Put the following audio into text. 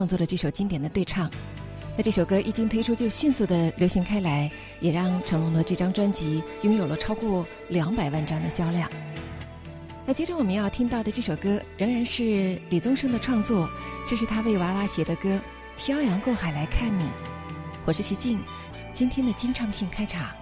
创作了这首经典的对唱。那这首歌一经推出就迅速的流行开来，也让成龙的这张专辑拥有了超过200万张的销量。那接着我们要听到的这首歌仍然是李宗盛的创作，这是他为娃娃写的歌《漂洋过海来看你》。我是徐静，今天的金唱片开场。